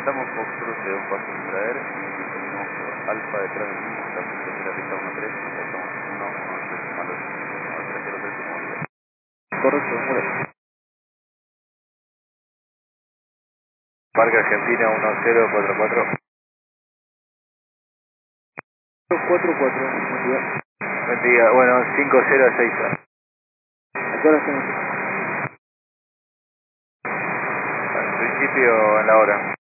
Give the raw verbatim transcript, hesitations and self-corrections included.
levantamos Foxtrot de un paso extraer y tenemos Alfa detrás de mí, estación de la pista uno tres, estamos uno uno tres malo uno tres cero tres como digo. Correcto, bueno. Parque Argentina uno cero cuatro cuatro. cuatro cuatro, buen día. Buen día, bueno, cinco cero seis. ¿A qué hora estamos? Al principio en la hora.